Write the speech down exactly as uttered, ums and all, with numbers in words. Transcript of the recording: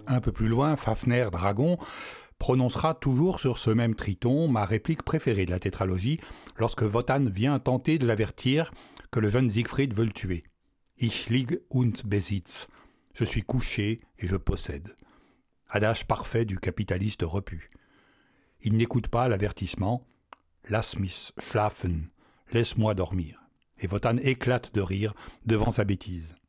Un peu plus loin, Fafner Dragon prononcera toujours sur ce même triton ma réplique préférée de la tétralogie lorsque Wotan vient tenter de l'avertir que le jeune Siegfried veut le tuer. Ich lieg und besitz. Je suis couché et je possède. Adage parfait du capitaliste repu. Il n'écoute pas l'avertissement. Lass mich schlafen. Laisse-moi dormir. Et Wotan éclate de rire devant sa bêtise.